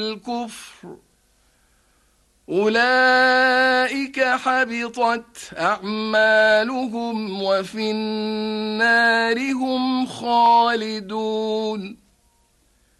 الكفر أولئك حبطت أعمالهم وفي النار هم خالدون.